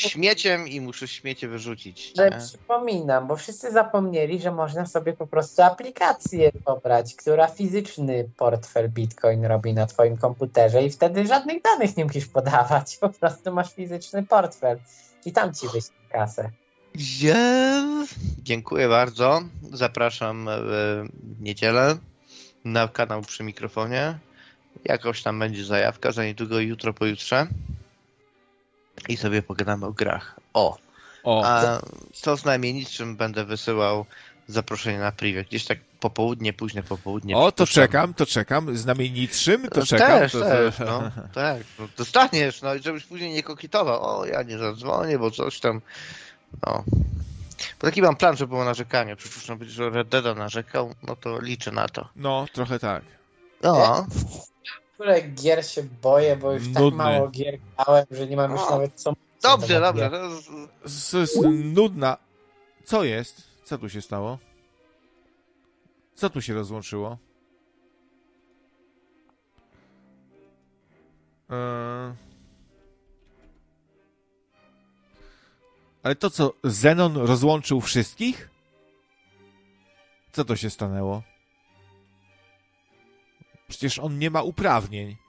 śmieciem i muszę śmiecie wyrzucić. Że Nie? przypominam, bo wszyscy zapomnieli, że można sobie po prostu aplikację pobrać, która fizyczny portfel Bitcoin robi na twoim komputerze i wtedy żadnych danych nie musisz podawać. Po prostu masz fizyczny portfel i tam ci wyślę kasę. Dziękuję bardzo. Zapraszam w niedzielę na kanał przy mikrofonie. Jakoś tam będzie zajawka, za niedługo jutro, pojutrze. I sobie pogadamy o grach. A co z najmniejszym będę wysyłał zaproszenie na privie. Gdzieś tak późne popołudnie. To czekam. Z najmniejszym to czekam. Też, no. Tak, no, dostaniesz, no i żebyś później nie kokietował. Ja nie zadzwonię, bo coś tam. No. Bo taki mam plan, żeby było narzekanie. Przecież no, że Red Deada narzekał, no to liczę na to. No, trochę tak. No. W ogóle gier się boję, bo już tak mało gier grałem, że nie mam już nawet co... Dobrze. To jest nudna. Co jest? Co tu się stało? Co tu się rozłączyło? Ale to co, Zenon rozłączył wszystkich? Co to się stanęło? Przecież on nie ma uprawnień.